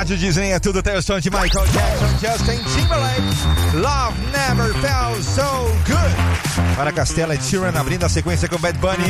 Rádio Disney é tudo, tem o som de Michael Jackson, Justin Timberlake, Love Never Felt So Good. Para Castela e Tyrion abrindo a sequência com Bad Bunny.